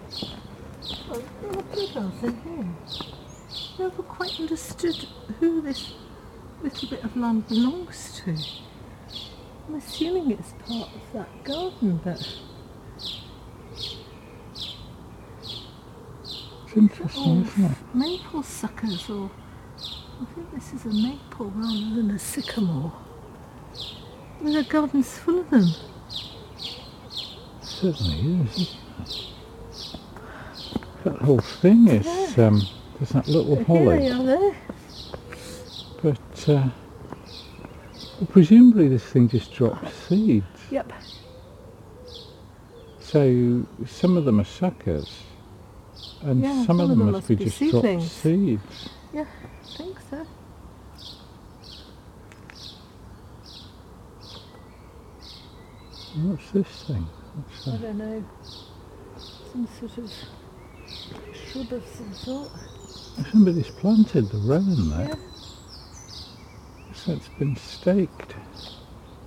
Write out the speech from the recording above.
Well, there are bluebells in here. Never quite understood who this little bit of land belongs to. I'm assuming it's part of that garden, but It's interesting, isn't it? maple suckers, or I think this is a maple rather than a sycamore. I mean, the garden's full of them. Certainly is, isn't it? That whole thing is, there's that little Here holly. they are there. But well, presumably this thing just drops seeds. Yep. So some of them are suckers, and Yeah, some of them must be just dropped seedlings. seeds. Yeah, I think so. What's this thing? I don't know. Some sort of shrub of some sort. Somebody's planted the rowan there. Yeah. So it's been staked.